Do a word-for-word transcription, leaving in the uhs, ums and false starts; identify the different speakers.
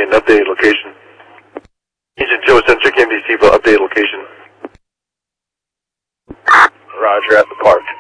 Speaker 1: Lane, updated location. Agent Joe, send check N B C for updated location. Roger, at the park.